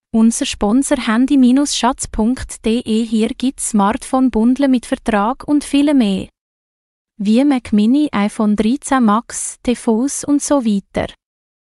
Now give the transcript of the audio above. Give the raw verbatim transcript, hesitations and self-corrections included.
Unser Sponsor handy Bindestrich schatz punkt de. Hier gibt's Smartphone-Bundle mit Vertrag und viel mehr. Wie Mac Mini, iPhone dreizehn Max, T V s und so weiter.